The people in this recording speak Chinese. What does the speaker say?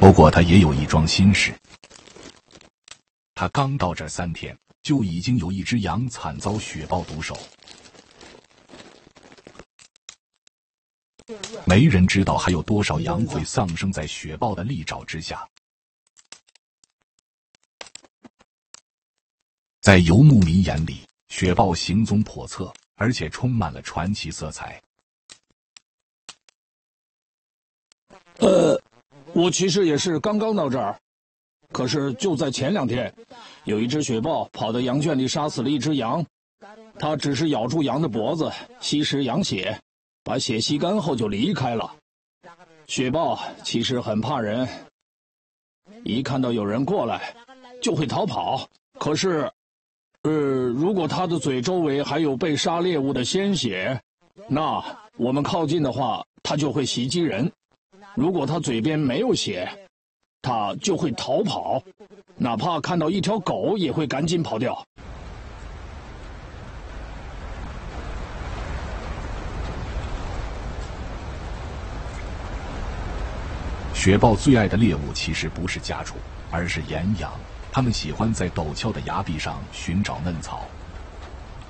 不过他也有一桩心事，他刚到这儿3天，就已经有一只羊惨遭雪豹毒手。没人知道还有多少羊会丧生在雪豹的利爪之下。在游牧民眼里，雪豹行踪叵测，而且充满了传奇色彩。 我其实也是刚刚到这儿，可是就在前2天，有一只雪豹跑到羊圈里杀死了一只羊，它只是咬住羊的脖子，吸食羊血，把血吸干后就离开了。雪豹其实很怕人，一看到有人过来，就会逃跑。可是，如果它的嘴周围还有被杀猎物的鲜血，那我们靠近的话，它就会袭击人。如果它嘴边没有血，它就会逃跑，哪怕看到一条狗也会赶紧跑掉。 雪豹最爱的猎物其实不是家畜，而是岩羊。它们喜欢在陡峭的崖壁上寻找嫩草，